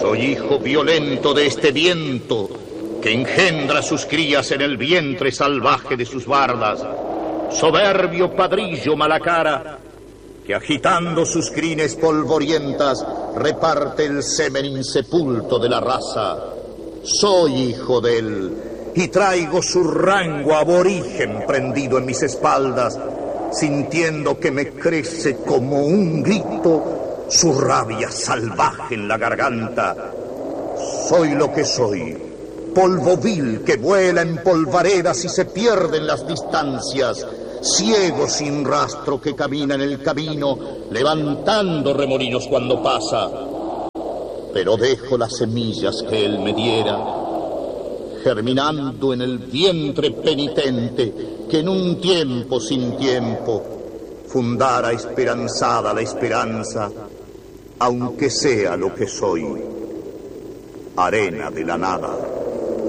Soy hijo violento de este viento que engendra sus crías en el vientre salvaje de sus bardas. Soberbio padrillo malacara que agitando sus crines polvorientas reparte el semen insepulto de la raza. Soy hijo de él y traigo su rango aborigen prendido en mis espaldas, sintiendo que me crece como un grito su rabia salvaje en la garganta. Soy lo que soy, polvo vil que vuela en polvaredas y se pierde en las distancias, ciego sin rastro que camina en el camino, levantando remolinos cuando pasa. Pero dejo las semillas que él me diera, germinando en el vientre penitente que en un tiempo sin tiempo fundara esperanzada la esperanza, aunque sea lo que soy, arena de la nada.